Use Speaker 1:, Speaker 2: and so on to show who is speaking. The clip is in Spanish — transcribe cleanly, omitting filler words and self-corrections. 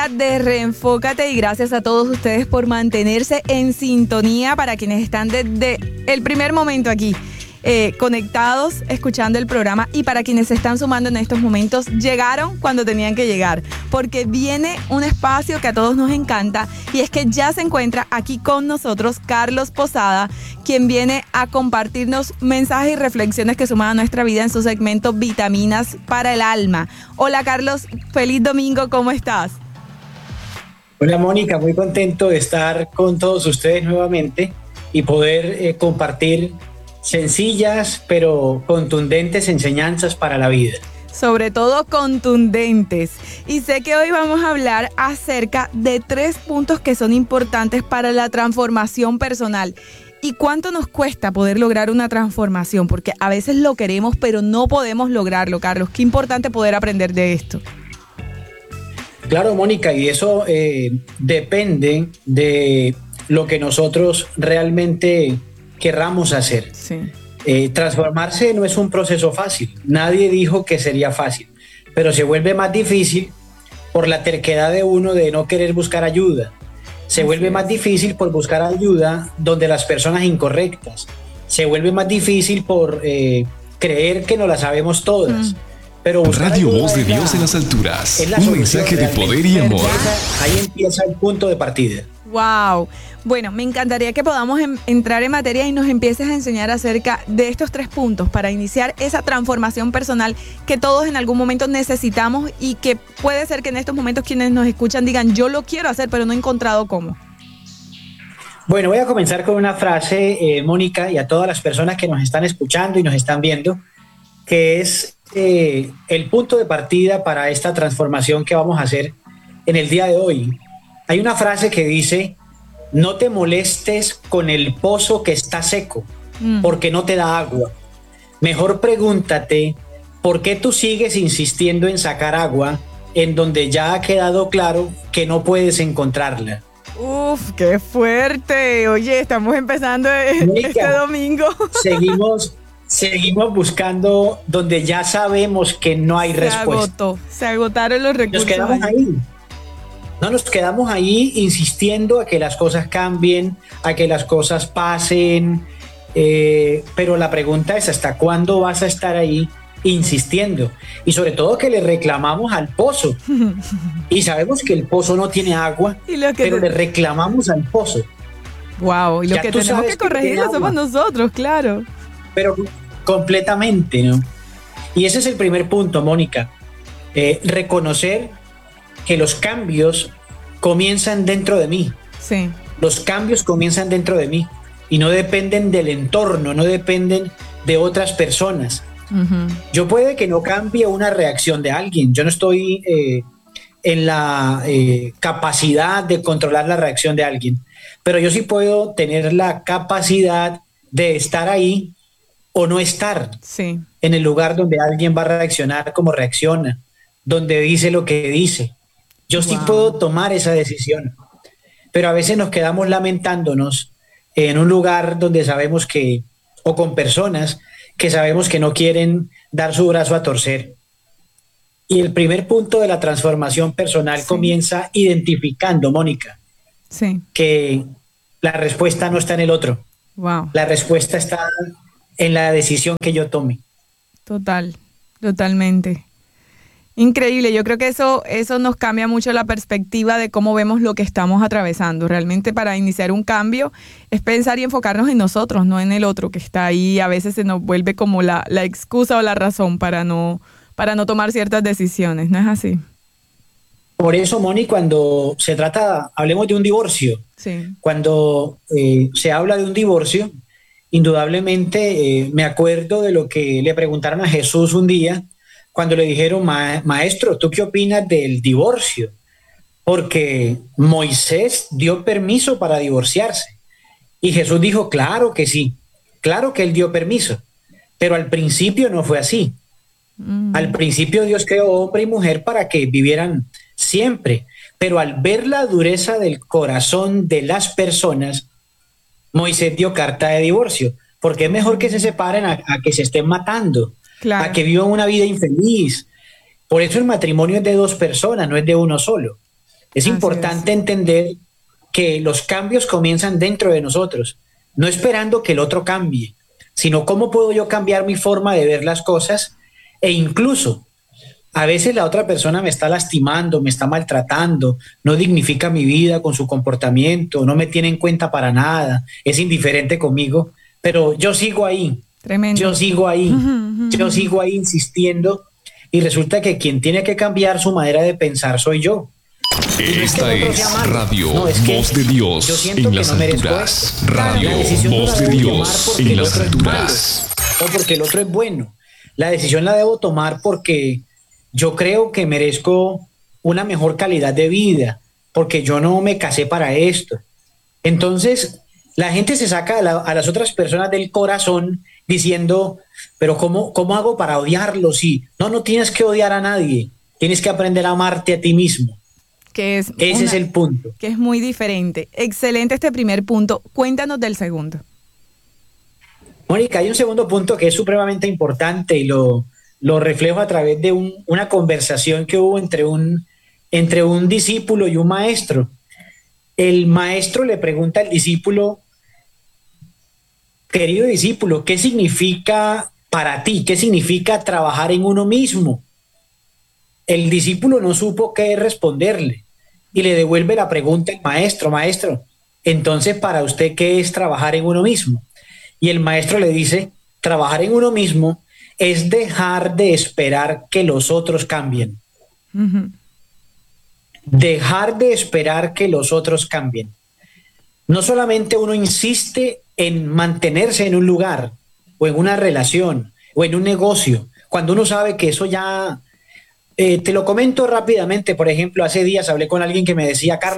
Speaker 1: De Reenfócate, y gracias a todos ustedes por mantenerse en sintonía, para quienes están desde el primer momento aquí conectados, escuchando el programa, y para quienes se están sumando en estos momentos, llegaron cuando tenían que llegar, porque viene un espacio que a todos nos encanta, y es que ya se encuentra aquí con nosotros Carlos Posada, quien viene a compartirnos mensajes y reflexiones que suman a nuestra vida en su segmento Vitaminas para el Alma. Hola Carlos, feliz domingo, ¿cómo estás?
Speaker 2: Hola Mónica, muy contento de estar con todos ustedes nuevamente y poder compartir sencillas pero contundentes enseñanzas para la vida.
Speaker 1: Sobre todo contundentes. Y sé que hoy vamos a hablar acerca de 3 puntos que son importantes para la transformación personal. ¿Y cuánto nos cuesta poder lograr una transformación? Porque a veces lo queremos, pero no podemos lograrlo, Carlos. Qué importante poder aprender de esto.
Speaker 2: Claro, Mónica, y eso depende de lo que nosotros realmente querramos hacer.
Speaker 1: Sí.
Speaker 2: Transformarse no es un proceso fácil. Nadie dijo que sería fácil, pero se vuelve más difícil por la terquedad de uno de no querer buscar ayuda. Se vuelve más difícil por buscar ayuda donde las personas incorrectas. Se vuelve más difícil por creer que no la sabemos todas. Pero
Speaker 3: Radio Voz de Dios en las alturas. Un mensaje de poder y amor.
Speaker 2: Ahí empieza el punto de partida.
Speaker 1: Wow. Bueno, me encantaría que podamos entrar en materia y nos empieces a enseñar acerca de estos 3 puntos para iniciar esa transformación personal que todos en algún momento necesitamos, y que puede ser que en estos momentos quienes nos escuchan digan, yo lo quiero hacer, pero no he encontrado cómo.
Speaker 2: Bueno, voy a comenzar con una frase, Mónica, y a todas las personas que nos están escuchando y nos están viendo, que es el punto de partida para esta transformación que vamos a hacer en el día de hoy. Hay una frase que dice: no te molestes con el pozo que está seco, porque no te da agua. Mejor pregúntate por qué tú sigues insistiendo en sacar agua en donde ya ha quedado claro que no puedes encontrarla.
Speaker 1: Uf, qué fuerte. Oye, estamos empezando este domingo.
Speaker 2: Seguimos buscando donde ya sabemos que no hay respuesta.
Speaker 1: Se agotaron los recursos.
Speaker 2: Nos quedamos ahí. No nos quedamos ahí insistiendo a que las cosas cambien, a que las cosas pasen, pero la pregunta es: ¿hasta cuándo vas a estar ahí insistiendo? Y sobre todo que le reclamamos al pozo. Y sabemos que el pozo no tiene agua, pero le reclamamos al pozo.
Speaker 1: Wow, y lo que tenemos que corregir lo somos nosotros, claro.
Speaker 2: Pero completamente, ¿no? Y ese es el primer punto, Mónica. Reconocer que los cambios comienzan dentro de mí.
Speaker 1: Sí.
Speaker 2: Los cambios comienzan dentro de mí y no dependen del entorno, no dependen de otras personas. Yo puede que no cambie una reacción de alguien. Yo no estoy en la capacidad de controlar la reacción de alguien, pero yo sí puedo tener la capacidad de estar ahí o no estar en el lugar donde alguien va a reaccionar como reacciona, donde dice lo que dice. Yo sí puedo tomar esa decisión, pero a veces nos quedamos lamentándonos en un lugar donde sabemos que, o con personas que sabemos que no quieren dar su brazo a torcer. Y el primer punto de la transformación personal comienza identificando, Mónica, que la respuesta no está en el otro. La respuesta está en la decisión que yo tome.
Speaker 1: Totalmente. Increíble, yo creo que eso nos cambia mucho la perspectiva de cómo vemos lo que estamos atravesando. Realmente, para iniciar un cambio es pensar y enfocarnos en nosotros, no en el otro que está ahí. A veces se nos vuelve como la excusa o la razón para no tomar ciertas decisiones, ¿no es así?
Speaker 2: Por eso, Moni, cuando se trata, hablemos de un divorcio, cuando se habla de un divorcio, indudablemente me acuerdo de lo que le preguntaron a Jesús un día, cuando le dijeron: maestro, ¿tú qué opinas del divorcio? Porque Moisés dio permiso para divorciarse. Y Jesús dijo: claro que sí, claro que él dio permiso, pero al principio no fue así. Al principio Dios creó hombre y mujer para que vivieran siempre, pero al ver la dureza del corazón de las personas, Moisés dio carta de divorcio, porque es mejor que se separen a que se estén matando. Claro. A que vivan una vida infeliz. Por eso el matrimonio es de 2 personas, no es de uno solo. Es importante entender que los cambios comienzan dentro de nosotros, no esperando que el otro cambie, sino cómo puedo yo cambiar mi forma de ver las cosas, e incluso a veces la otra persona me está lastimando, me está maltratando, no dignifica mi vida con su comportamiento, no me tiene en cuenta para nada, es indiferente conmigo, pero yo sigo ahí. Tremendo. Yo sigo ahí, yo sigo ahí insistiendo, y resulta que quien tiene que cambiar su manera de pensar soy yo.
Speaker 3: Esta es Radio Voz de Dios en las alturas. Radio Voz de Dios en las alturas.
Speaker 2: O porque el otro es bueno. La decisión la debo tomar porque yo creo que merezco una mejor calidad de vida, porque yo no me casé para esto. Entonces, la gente se saca a las otras personas del corazón diciendo, pero ¿cómo hago para odiarlo? Sí, no tienes que odiar a nadie, tienes que aprender a amarte a ti mismo. Ese es el punto.
Speaker 1: Que es muy diferente. Excelente este primer punto. Cuéntanos del segundo.
Speaker 2: Mónica, hay un segundo punto que es supremamente importante y lo reflejo a través de una conversación que hubo entre un discípulo y un maestro. El maestro le pregunta al discípulo, querido discípulo, ¿qué significa para ti? ¿Qué significa trabajar en uno mismo? El discípulo no supo qué responderle y le devuelve la pregunta al maestro, entonces para usted, ¿qué es trabajar en uno mismo? Y el maestro le dice, trabajar en uno mismo es dejar de esperar que los otros cambien. Uh-huh. Dejar de esperar que los otros cambien. No solamente uno insiste en mantenerse en un lugar o en una relación o en un negocio, cuando uno sabe que eso ya... te lo comento rápidamente. Por ejemplo, hace días hablé con alguien que me decía, Carlos,